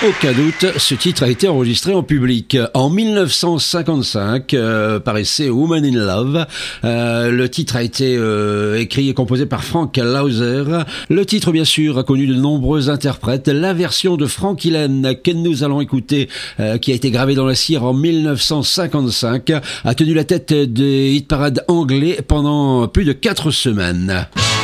Aucun doute, ce titre a été enregistré en public. En 1955 paraissait Woman in Love. Le titre a été écrit et composé par Frank Lauser. Le titre, bien sûr, a connu de nombreux interprètes. La version de Frank Illen que nous allons écouter, qui a été gravée dans la cire en 1955, a tenu la tête des hit-parades anglais pendant plus de 4 semaines.